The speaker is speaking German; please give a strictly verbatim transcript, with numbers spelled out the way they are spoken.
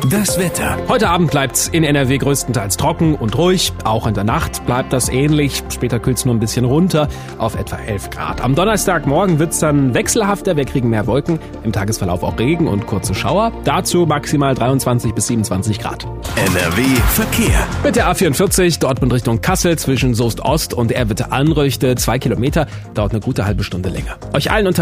Das Wetter. Heute Abend bleibt's in N R W größtenteils trocken und ruhig. Auch in der Nacht bleibt das ähnlich. Später kühlt's nur ein bisschen runter auf etwa elf Grad. Am Donnerstagmorgen wird's dann wechselhafter. Wir kriegen mehr Wolken. Im Tagesverlauf auch Regen und kurze Schauer. Dazu maximal dreiundzwanzig bis siebenundzwanzig Grad. N R W Verkehr. Mit der A vierundvierzig Dortmund Richtung Kassel zwischen Soest Ost und Erwitte Anröchte. Zwei Kilometer. Dauert eine gute halbe Stunde länger. Euch allen unter